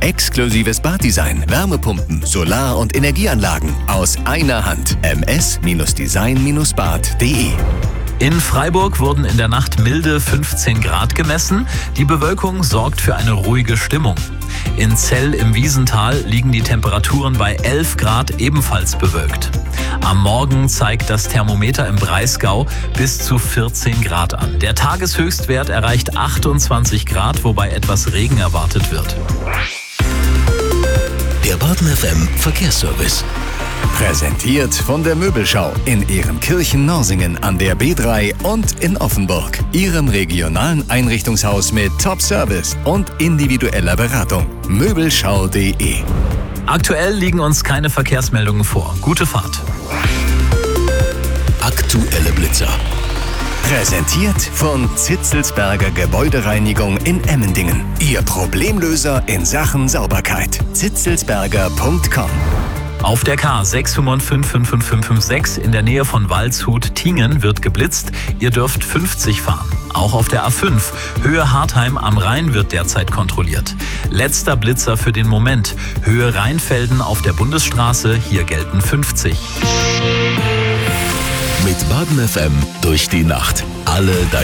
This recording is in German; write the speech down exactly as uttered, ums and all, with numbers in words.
Exklusives Baddesign, Wärmepumpen, Solar- und Energieanlagen aus einer Hand. m s design bad punkt d e. In Freiburg wurden in der Nacht milde fünfzehn Grad gemessen. Die Bewölkung sorgt für eine ruhige Stimmung. In Zell im Wiesental liegen die Temperaturen bei elf Grad, ebenfalls bewölkt. Am Morgen zeigt das Thermometer im Breisgau bis zu vierzehn Grad an. Der Tageshöchstwert erreicht achtundzwanzig Grad, wobei etwas Regen erwartet wird. Der Baden F M Verkehrsservice. Präsentiert von der Möbelschau in Ehrenkirchen-Norsingen an der B drei und in Offenburg. Ihrem regionalen Einrichtungshaus mit Top-Service und individueller Beratung. Möbelschau punkt d e. Aktuell liegen uns keine Verkehrsmeldungen vor. Gute Fahrt. Aktuelle Blitzer. Präsentiert von Zitzelsberger Gebäudereinigung in Emmendingen. Ihr Problemlöser in Sachen Sauberkeit. zitzelsberger punkt com. Auf der K sechs fünf fünf fünf fünf fünf fünf sechs in der Nähe von Waldshut-Tiengen wird geblitzt. Ihr dürft fünfzig fahren. Auch auf der A fünf Höhe Hartheim am Rhein wird derzeit kontrolliert. Letzter Blitzer für den Moment. Höhe Rheinfelden auf der Bundesstraße. Hier gelten fünfzig. Mit Baden F M durch die Nacht. Alle